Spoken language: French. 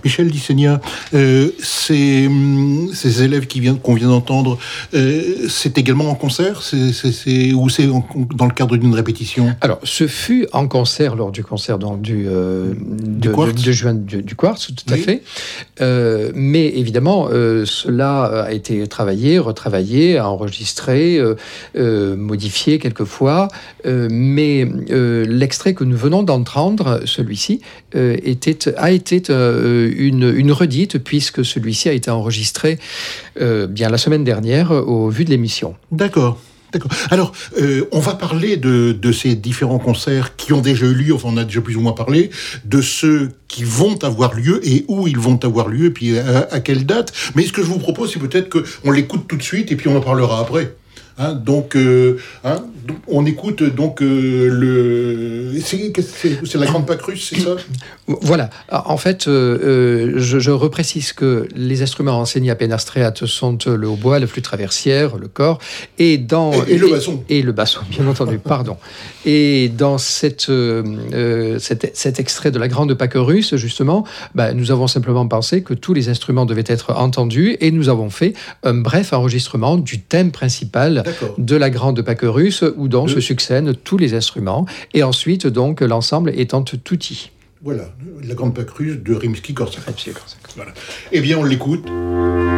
Michel Dissegna, ces élèves qu'on vient d'entendre, c'est également en concert, ou c'est dans le cadre d'une répétition? Alors, ce fut en concert lors du concert donc, de juin du Quartz, tout à fait. Mais évidemment, cela a été travaillé, retravaillé, enregistré, modifié quelquefois. Mais l'extrait que nous venons d'entendre, celui-ci, a été une redite, puisque celui-ci a été enregistré bien la semaine dernière au vu de l'émission. D'accord. Alors, on va parler de ces différents concerts qui ont déjà eu lieu, enfin on a déjà plus ou moins parlé, de ceux qui vont avoir lieu et où ils vont avoir lieu, et puis à quelle date. Mais ce que je vous propose, c'est peut-être qu'on l'écoute tout de suite et puis on en parlera après. Donc, on écoute donc c'est la Grande Pâque russe, c'est ça? Voilà. En fait, je reprécise que les instruments enseignés à Pénastréat sont le hautbois, la flûte traversière, le cor, et le basson. Et le basson, bien entendu, pardon. Et dans cet extrait de la Grande Pâque russe, justement, nous avons simplement pensé que tous les instruments devaient être entendus, et nous avons fait un bref enregistrement du thème principal de la Grande Pâque russe, où donc se succèdent tous les instruments, et ensuite, donc, l'ensemble étant tutti. Voilà, la Grande Pâque russe de Rimsky-Korsakov. Voilà. Eh bien, on l'écoute.